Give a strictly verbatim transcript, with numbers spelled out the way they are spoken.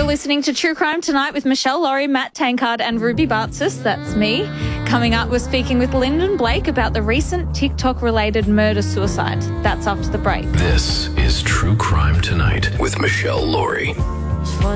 listening to True Crime Tonight with Michelle Laurie, Matt Tankard and Ruby Bartsis. That's me. Coming up, we're speaking with Lyndon Blake about the recent TikTok-related murder-suicide. That's after the break. This is True Crime Tonight with Michelle Laurie.